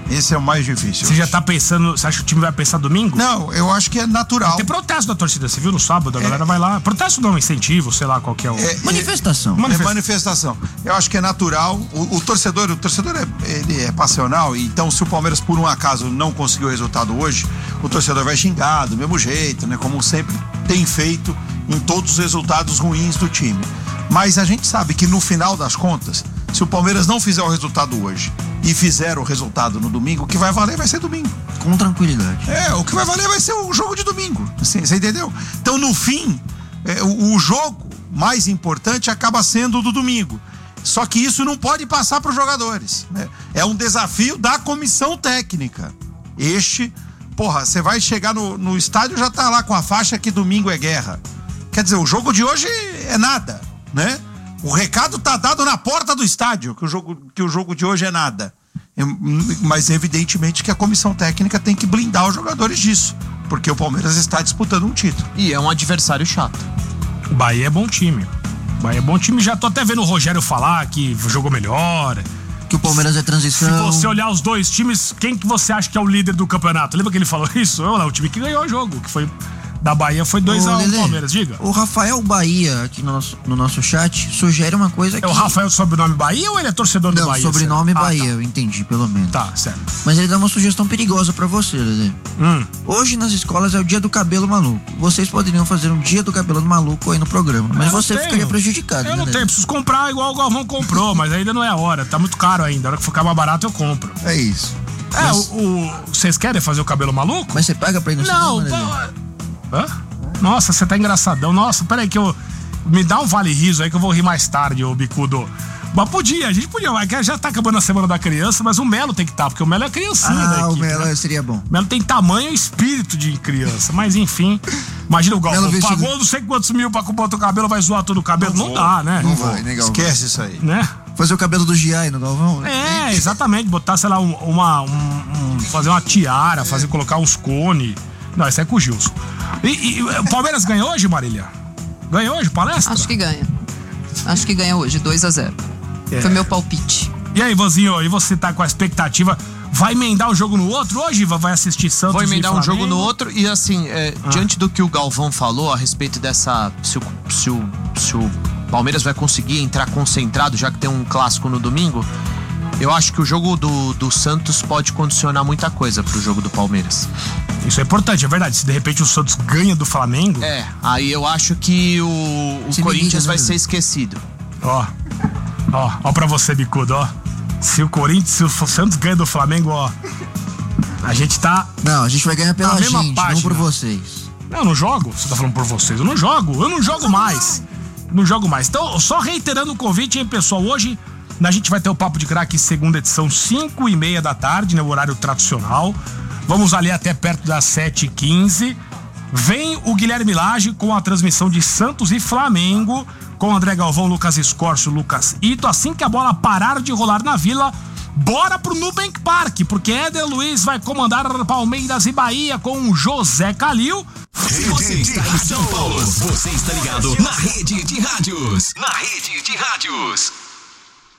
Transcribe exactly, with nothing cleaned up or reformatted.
Esse é o mais difícil. Você já tá pensando, você acha que o time vai pensar domingo? Não, eu acho que é natural. Tem protesto da torcida, você viu no sábado, a galera é. vai lá. Protesto não, incentivo, sei lá qual que é o... É, manifestação. É, manifestação. É manifestação. Eu acho que é natural. O, o torcedor, o torcedor é, ele é passional, então se o Palmeiras por um acaso não conseguiu o resultado hoje, o torcedor vai xingar do mesmo jeito, né? Como sempre tem feito em todos os resultados ruins do time. Mas a gente sabe que no final das contas, se o Palmeiras não fizer o resultado hoje e fizer o resultado no domingo, o que vai valer vai ser domingo. Com tranquilidade. É, o que vai valer vai ser o jogo de domingo. Assim, você entendeu? Então, no fim, é, o, o jogo mais importante acaba sendo o do domingo. Só que isso não pode passar para os jogadores, né? É um desafio da comissão técnica. Este, porra, você vai chegar no, no estádio, já tá lá com a faixa que domingo é guerra. Quer dizer, o jogo de hoje é nada, né? O recado tá dado na porta do estádio, que o jogo, que o jogo de hoje é nada. Mas evidentemente que a comissão técnica tem que blindar os jogadores disso, porque o Palmeiras está disputando um título. E é um adversário chato. O Bahia é bom time. O Bahia é bom time. Já tô até vendo o Rogério falar que jogou melhor. Que o Palmeiras é transição. Se você olhar os dois times, quem que você acha que é o líder do campeonato? Lembra que ele falou isso? Olha lá, o time que ganhou o jogo, que foi... Da Bahia foi dois a um Palmeiras, diga. O Rafael Bahia, aqui no nosso, no nosso chat, sugere uma coisa que... É o Rafael sobrenome Bahia ou ele é torcedor Não, do Bahia? Não, sobrenome certo? Bahia, ah, tá. eu entendi, pelo menos. Tá, certo. Mas ele dá uma sugestão perigosa pra você, Lelê. Hum. Hoje nas escolas é o dia do cabelo maluco. Vocês poderiam fazer um dia do cabelo maluco aí no programa, mas eu você ficaria prejudicado. Eu né, não Lelê? tenho, preciso comprar igual o Galvão comprou, mas ainda não é a hora, tá muito caro ainda. A hora que ficar mais barato eu compro. É isso. É, mas... o, o, vocês querem fazer o cabelo maluco? Mas você paga pra ir no não, cinema, Não, Hã? Nossa, você tá engraçadão. Nossa, peraí que eu... Me dá um vale riso aí que eu vou rir mais tarde, ô bicudo. Mas podia, a gente podia. Já tá acabando a semana da criança, mas o Melo tem que estar, tá, porque o Melo é criancinha ah, da equipe. o Melo né? seria bom. O Melo tem tamanho e espírito de criança. Mas enfim, imagina o Galvão. Vestido... Pagou não sei quantos mil pra comprar o teu cabelo, vai zoar todo o cabelo. Não, não dá, né? Não, não vai, né, Galvão? Esquece isso aí. Né? Fazer o cabelo do Giai no Galvão? É, exatamente. Botar, sei lá, uma... Um, um, fazer uma tiara, fazer, colocar uns cones. Não, isso é com o Gilson. E, e o Palmeiras ganhou hoje, Marília? Ganhou hoje, palestra? Acho que ganha. Acho que ganha hoje, dois a zero. É. Foi meu palpite. E aí, Ivanzinho, e você tá com a expectativa? Vai emendar um jogo no outro hoje, Ivan? Vai assistir Santos Vou emendar e um jogo no outro e assim, é, ah. diante do que o Galvão falou a respeito dessa... Se o, se, o, se o Palmeiras vai conseguir entrar concentrado, já que tem um clássico no domingo, eu acho que o jogo do, do Santos pode condicionar muita coisa pro jogo do Palmeiras. Isso é importante, é verdade. Se de repente o Santos ganha do Flamengo... É, aí eu acho que o, o Corinthians liga, vai né? ser esquecido. Ó, ó, ó pra você, bicudo, ó. Se o Corinthians, se o Santos ganha do Flamengo, ó... A gente tá... Não, a gente vai ganhar pela gente, página. não por vocês. Não, eu não jogo. Você tá falando por vocês. Eu não jogo, eu não jogo mais. Não jogo mais. Então, só reiterando o convite, hein, pessoal. Hoje... A gente vai ter o Papo de Craque segunda edição, cinco e meia da tarde, né? O horário tradicional. Vamos ali até perto das sete e quinze. Vem o Guilherme Lage com a transmissão de Santos e Flamengo, com André Galvão, Lucas Escorcio, Lucas Ito. Assim que a bola parar de rolar na Vila, bora pro Nubank Park, porque Éder Luiz vai comandar Palmeiras e Bahia com José Calil. Você está em São Paulo, você está ligado na Rede de Rádios. Na Rede de Rádios.